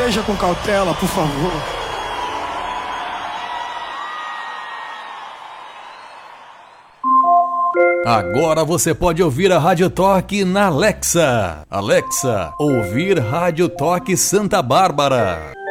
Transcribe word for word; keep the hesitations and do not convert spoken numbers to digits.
Dirija com cautela, por favor. Agora você pode ouvir a Rádio Toque na Alexa. Alexa, ouvir Rádio Toque Santa Bárbara.